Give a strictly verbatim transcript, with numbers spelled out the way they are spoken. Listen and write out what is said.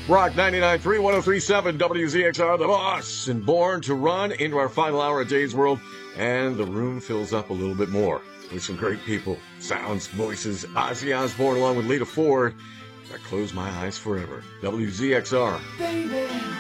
Rock ninety-nine point three, one oh three point seven, W Z X R, the boss, and born to run into our final hour of Dave's World, and the room fills up a little bit more with some great people, sounds, voices, Ozzy Osbourne along with Lita Ford. I close my eyes forever. W Z X R. Baby.